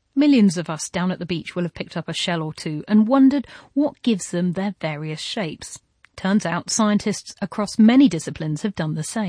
Millions of us down at the beach will have picked up a shell or two and wondered what gives them their various shapes. Turns out scientists across many disciplines have done the same.